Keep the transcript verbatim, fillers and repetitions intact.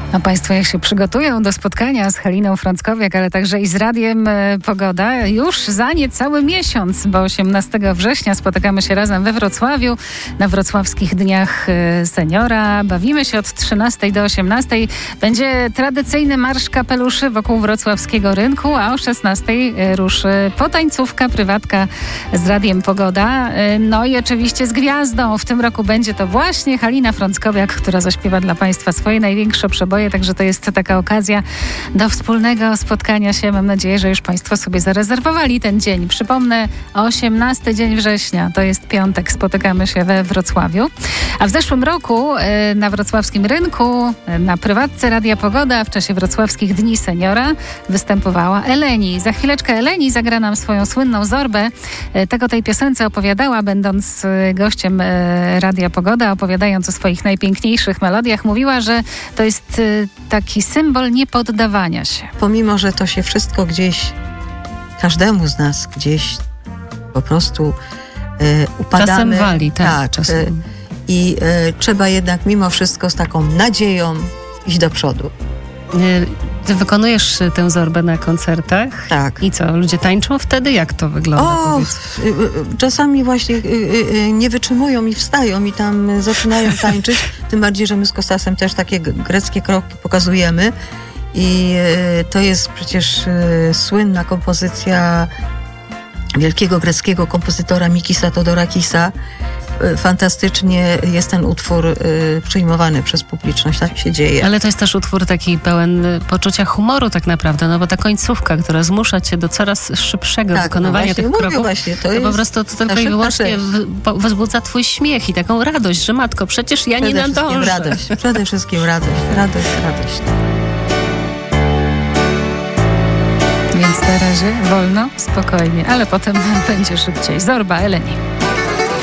A Państwo jak się przygotują do spotkania z Haliną Frąckowiak, ale także i z Radiem Pogoda już za niecały miesiąc, bo osiemnastego września spotykamy się razem we Wrocławiu na Wrocławskich Dniach Seniora. Bawimy się od trzynastej do osiemnastej. Będzie tradycyjny marsz kapeluszy wokół wrocławskiego rynku, a o szesnastej ruszy potańcówka, prywatka z Radiem Pogoda. No i oczywiście z gwiazdą. W tym roku będzie to właśnie Halina Frąckowiak, która zaśpiewa dla Państwa swoje największe przeboje. Także to jest taka okazja do wspólnego spotkania się. Mam nadzieję, że już Państwo sobie zarezerwowali ten dzień. Przypomnę, osiemnasty dzień września, to jest piątek, spotykamy się we Wrocławiu. A w zeszłym roku na wrocławskim rynku, na prywatce Radia Pogoda w czasie Wrocławskich Dni Seniora występowała Eleni. Za chwileczkę Eleni zagra nam swoją słynną Zorbę. Tak o tej piosence opowiadała, będąc gościem Radia Pogoda, opowiadając o swoich najpiękniejszych melodiach. Mówiła, że to jest taki symbol niepoddawania się. Pomimo, że to się wszystko gdzieś, każdemu z nas gdzieś po prostu e, upadamy. Czasem wali, tak. tak czasem. E, I e, trzeba jednak mimo wszystko z taką nadzieją iść do przodu. Ty wykonujesz tę Zorbę na koncertach? Tak. I co, ludzie tańczą wtedy? Jak to wygląda? O, Powiedz? czasami właśnie y, y, nie wytrzymują i wstają i tam zaczynają tańczyć. Tym bardziej, że my z Kostasem też takie greckie kroki pokazujemy. I y, to jest przecież y, słynna kompozycja wielkiego greckiego kompozytora Mikisa Todorakisa. Fantastycznie jest ten utwór y, przyjmowany przez publiczność, tak się dzieje. Ale to jest też utwór taki pełen poczucia humoru tak naprawdę, no bo ta końcówka, która zmusza cię do coraz szybszego tak, wykonywania no tych kroków, właśnie, to, to jest po prostu to tylko i wyłącznie w, wzbudza twój śmiech i taką radość, że matko, przecież ja nie nadążę. nadążę. Radość, przede wszystkim radość, radość, radość. Więc na razie wolno, spokojnie, ale potem będzie szybciej. Zorba Eleni.